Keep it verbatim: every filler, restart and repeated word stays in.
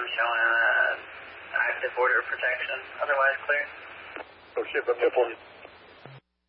showing uh, active border protection. Otherwise clear. Oh shit, but